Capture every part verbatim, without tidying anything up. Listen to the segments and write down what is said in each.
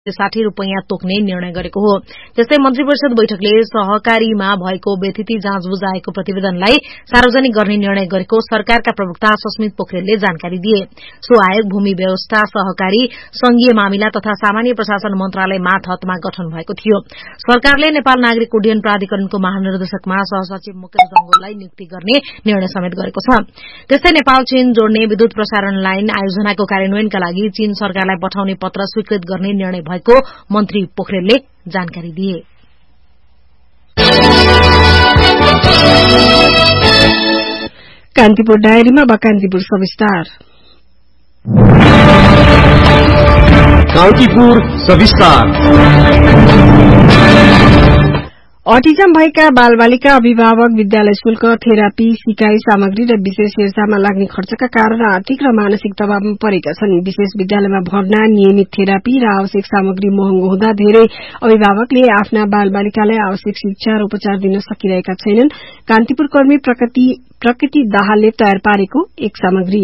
साठी रूपैयाँ तोक्ने निर्णय गरेको हो। त्यस्तै मन्त्री परिषद बैठकले सहकारीमा भएको व्यथिति जाँच बुझाएको प्रतिवेदनलाई सार्वजनिक गर्ने निर्णय गरेको सरकारका प्रवक्ता सस्मित पोखरेलले जानकारी दिए। सो आयोग भूमि व्यवस्था, सहकारी, संघीय मामिला तथा सामान्य प्रशासन मन्त्रालय मातहतमा गठन भएको थियो। सरकारले नेपाल नागरिक उड्डयन प्राधिकरणको महानिर्देशकमा सहसचिव मुकेश डंगोललाई नियुक्ति गर्ने निर्णय समेत गरेको छ। त्यस्तै नेपाल चीन जोड्ने विद्युत प्रसारण लाइन आयोजनाको कार्यान्वयनका लागि चीन सरकारलाई पठाउने पत्र स्वीकृत गर्ने निर्णय भएको मन्त्री पोखरेलले जानकारी दिए। कान्तिपुर डायरीमा कान्तिपुर सविस्तार। कान्तिपुर सविस्तार। अटिजम भएका बालबालिका अभिभावक विद्यालय शुल्क, थेरापी, सिकाई सामग्री र विशेष हेरचाहमा लाग्ने खर्चका कारण आर्थिक र मानसिक दबावमा परेका छन्। विशेष विद्यालयमा भर्ना, नियमित थेरापी र आवश्यक सामग्री महँगो हुँदा धेरै अभिभावकले आफ्ना बालबालिकालाई आवश्यक शिक्षा र उपचार दिन सकिरहेका छैनन्। कान्तिपुर कर्मी प्रकृति प्रकृति दाहालले तयार पारेको एक सामग्री।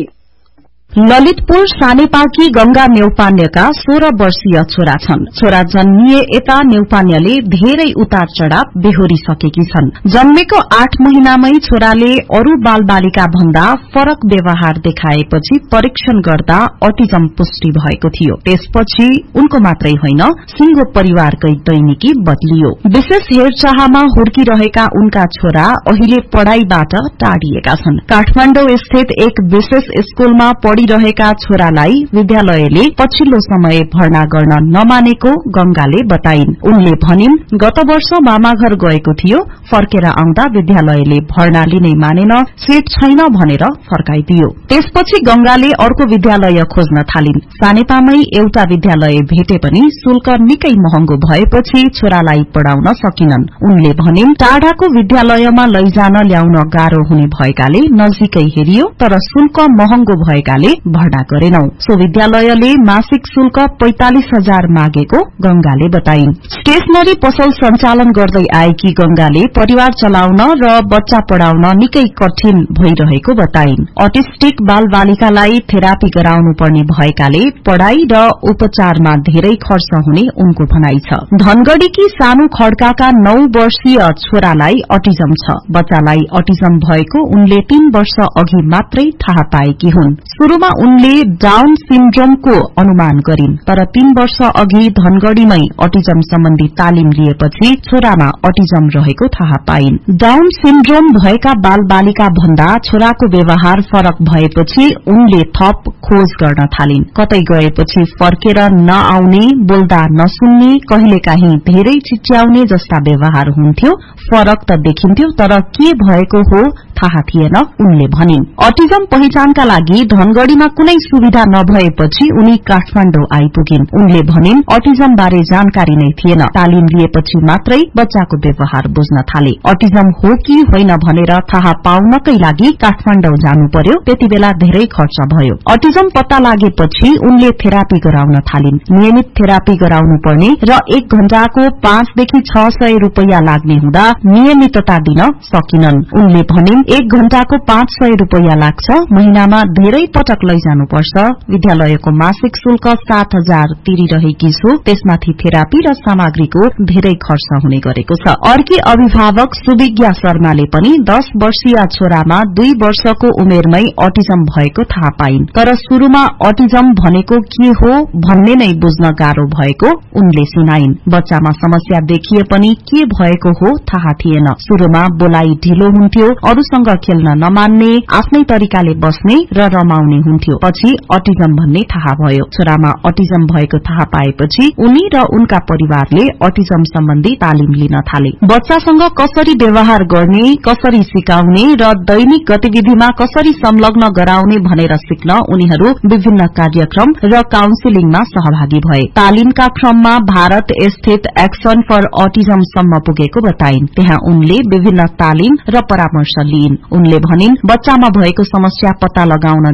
ललितपुर सानेपाकी गंगा नेउपान्यका सोह्र वर्षीय छोरा छन्। छोरा जन्मिए यता नेउपान्यले धेरै उतार चढ़ाव बेहोरिसकेकी छन्। जन्मेको आठ महिनामै छोराले अरू बालबालिका भन्दा फरक व्यवहार देखाएपछि परीक्षण गर्दा अटिजम पुष्टि भएको थियो। त्यसपछि उनको मात्रै होइन, सिंगो परिवारकै दैनिकी बदलियो। विशेष हेरचाहमा हुर्किरहेका उनका छोरा अहिले पढ़ाईबाट टाढिएका छन्। काठमाण्डौ स्थित एक विशेष स्कूलमा रहेका छोरालाई विद्यालयले पछिल्लो समय भर्ना गर्न नमानेको गंगाले बताइन्। उनले भनिन्, गत वर्ष मामाघर गएको थियो, फर्केर आउँदा विद्यालयले भर्ना लिनै मानेन, सीट छैन भनेर फर्काइदियो। त्यसपछि गंगाले अर्को विद्यालय खोज्न थालिन्। सानेपामै एउटा विद्यालय भेटे पनि शुल्क निकै महँगो भएपछि छोरालाई पढ़ाउन सकिनन्। उनले भनिन्, टाढाको विद्यालयमा लैजान ल्याउन गाह्रो हुने भएकाले नजिकै हेरियो, तर शुल्क महँगो भएकाले भर्ना गरेनौ। सो विद्यालयले मासिक शुल्क पैंतालिस हजार मागेको गंगाले बताइन्। स्टेशनरी पसल सञ्चालन गर्दै आएकी गंगाले परिवार चलाउन र बच्चा पढ़ाउन निकै कठिन भइरहेको बताइन्। अटिस्टिक बाल बालिकालाई थेरापी गराउनु पर्ने भएकाले पढ़ाई र उपचारमा धेरै खर्च हुने उनको भनाइ छ। धनगढ़ीकी सानो खड्काका नौ वर्षीय छोरालाई अटिजम छ। बच्चालाई अटिजम भएको उनले तीन वर्ष अघि मात्रै थाहा पाएकी हुन्। शुरूमा उनले डाउन सिन्ड्रोमको अनुमान गरिन्, तर तीन वर्ष अघि धनगढ़ीमै अटिजम सम्बन्धी तालिम लिएपछि छोरामा अटिजम रहेको थाहा पाइन्। डाउन सिन्ड्रोम भएका बाल बालिका भन्दा छोराको व्यवहार फरक भएपछि उनले थप खोज गर्न थालिन्। कतै गएपछि फर्केर नआउने, बोल्दा नसुन्ने, कहिलेकाहीँ धेरै चिच्याउने जस्ता व्यवहार हुन्थ्यो। फरक त देखिन्थ्यो, तर के भएको हो थाहा थिएन, उनले भनिन्। अटिजम पहिचानका लागि धनगढ़ीमा कुनै सुविधा नभएपछि उनी काठमाण्डौ आइपुगिन्। उनले भनिन्, अटिजम बारे जानकारी नै थिएन। तालिम लिएपछि मात्रै बच्चाको व्यवहार बुझ्न थाले। अटिजम हो कि होइन भनेर थाहा पाउनकै लागि काठमाण्डौ जानु पर्यो। त्यति बेला धेरै खर्च भयो। अटिजम पत्ता लागेपछि उनले थेरापी गराउन थालिन्। नियमित थेरापी गराउनु पर्ने र एक घण्टाको पाँचदेखि छ सय रूपैयाँ लाग्ने हुँदा नियमितता दिन सकिनन्। उनले भनिन्, एक घण्टाको पाँच सय रूपैयाँ लाग्छ, महिनामा धेरै पटक लैजानुपर्छ। विद्यालयको मासिक शुल्क सात हजार तिरिरहेकी छु, त्यसमाथि थेरापी र सामग्रीको धेरै खर्च हुने गरेको छ। अर्की अभिभावक सुविज्ञा शर्माले पनि दस वर्षीय छोरामा दुई वर्षको उमेरमै अटिजम भएको थाहा पाइन्, तर शुरूमा अटिजम भनेको के हो भन्ने नै बुझ्न गाह्रो भएको उनले सुनाइन्। बच्चामा समस्या देखिए पनि के भएको हो थाहा थिएन। शुरूमा बोलाइ ढिलो हुन्थ्यो, अरूसँग खेल्न नमान्ने, आफ्नै तरिकाले बस्ने र रमाउने हुन्थ्यो। पछि अटिजम भन्ने थाहा भयो। छोरामा अटिजम भएको थाहा पाएपछि उनी र उनका परिवारले अटिजम सम्बन्धी तालिम लिन थाले। बच्चासँग कसरी व्यवहार गर्ने, कसरी सिकाउने र दैनिक गतिविधिमा कसरी संलग्न गराउने भनेर सिक्न उनीहरू विभिन्न कार्यक्रम र काउन्सिलिङमा सहभागी भए। तालिमका क्रममा भारत स्थित एक्सन फर अटिजम सम्म पुगेको बताइन्। त्यहाँ उनले विभिन्न तालिम र परामर्श लिइन्। उनले भनिन्, बच्चामा भएको समस्या पत्ता लगाउनदेखि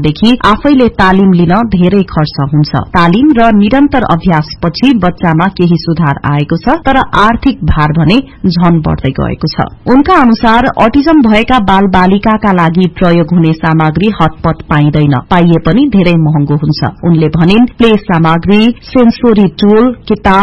आफैले तालिम लिन धेरै खर्च हुन्छ। तालिम र निरन्तर अभ्यासपछि बच्चामा केही सुधार आएको छ, तर आर्थिक भार भने झन बढ्दै गएको छ। उनका अनुसार अटिजम भएका बाल बालिकाका लागि प्रयोग हुने सामग्री हतपत पाइँदैन, पाइए पनि धेरै महँगो हुन्छ। उनले भनिन् प्ले सामग्री, सेन्सोरी टूल, किताब